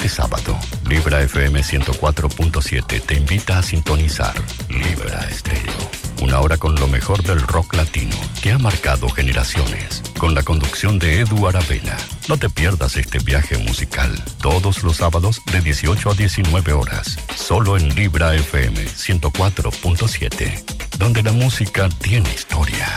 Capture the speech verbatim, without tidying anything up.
Este sábado, Libra F M ciento cuatro punto siete te invita a sintonizar Libra Estéreo. Una hora con lo mejor del rock latino que ha marcado generaciones. Con la conducción de Edu Aravena. No te pierdas este viaje musical. Todos los sábados de dieciocho a diecinueve horas. Solo en Libra F M ciento cuatro punto siete. Donde la música tiene historia.